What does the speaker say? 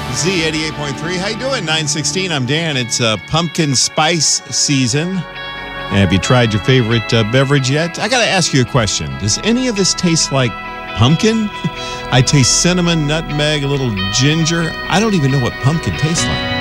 Z88.3. How you doing? 916. I'm Dan. It's pumpkin spice season. Have you tried your favorite beverage yet? I got to ask you a question. Does any of this taste like pumpkin? I taste cinnamon, nutmeg, a little ginger. I don't even know what pumpkin tastes like.